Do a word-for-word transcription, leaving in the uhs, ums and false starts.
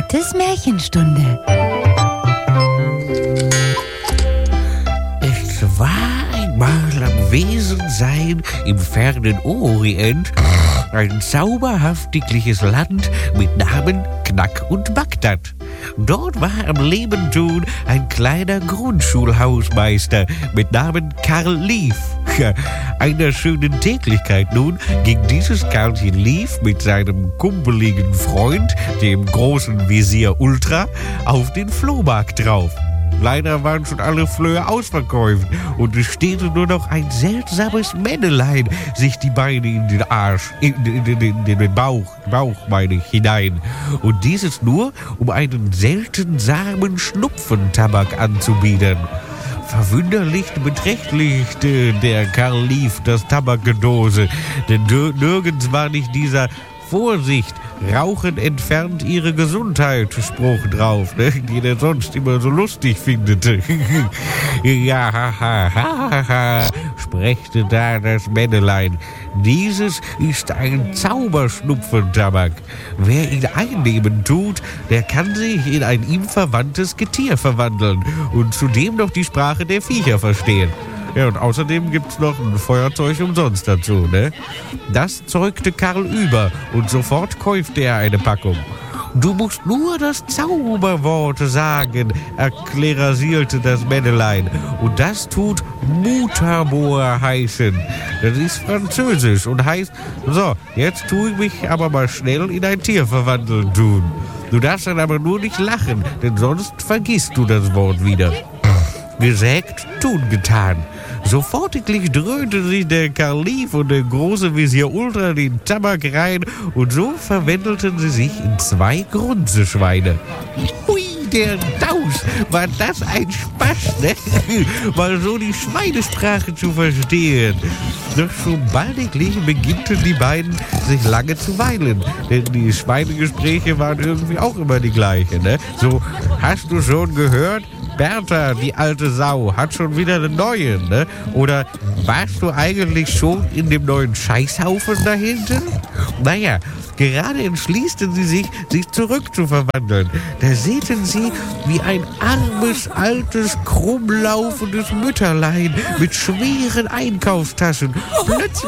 Charlottes Märchenstunde. Es war einmal am Wesensein im fernen Orient ein zauberhaftiges Land mit Namen Knack und Bagdad. Dort war am Leben tun ein kleiner Grundschulhausmeister mit Namen Karl Lief. Einer schönen Täglichkeit nun ging dieses Karlchen Lief mit seinem kumpeligen Freund, dem großen Visier Ultra, auf den Flohmarkt drauf. Leider waren schon alle Flöhe ausverkauft und es steht nur noch ein seltsames Männelein sich die Beine in den Arsch, in, in, in, in den Bauch, Bauch meine ich, hinein. Und dieses nur, um einen seltsamen Schnupfentabak anzubieten. Verwunderlich beträchtlichte der Karl Lief das Tabakgedose, denn nirgends war nicht dieser Vorsicht, Rauchen entfernt ihre Gesundheit Spruch drauf, ne? Den er sonst immer so lustig findet. Ja, ha, ha, ha, ha, sprechte da das Männelein. Dieses ist ein Zauberschnupfentabak. Wer ihn einnehmen tut, der kann sich in ein ihm verwandtes Getier verwandeln und zudem noch die Sprache der Viecher verstehen. Ja, und außerdem gibt's noch ein Feuerzeug umsonst dazu, ne? Das zeugte Karl über und sofort kaufte er eine Packung. Du musst nur das Zauberwort sagen, erklärasierte das Männelein. Und das tut Muttermoor heißen. Das ist französisch und heißt, so, jetzt tue ich mich aber mal schnell in ein Tier verwandeln tun. Du darfst dann aber nur nicht lachen, denn sonst vergisst du das Wort wieder. Gesagt, tun getan. Sofortiglich dröhnte sich der Karl Lief und der große Visier Ultra den Tabak rein und so verwandelten sie sich in zwei Grunzeschweine. Hui, der Daus, war das ein Spaß, ne? Mal so die Schweinesprache zu verstehen. Doch schon baldiglich beginnten die beiden sich lange zu weilen, denn die Schweinegespräche waren irgendwie auch immer die gleichen, ne? So, hast du schon gehört? Bertha, die alte Sau, hat schon wieder einen neuen, ne? Oder warst du eigentlich schon in dem neuen Scheißhaufen da hinten? Naja, gerade entschließten sie sich, sich zurückzuverwandeln. Da säten sie wie ein armes, altes, krummlaufendes Mütterlein mit schweren Einkaufstaschen. Plötzlich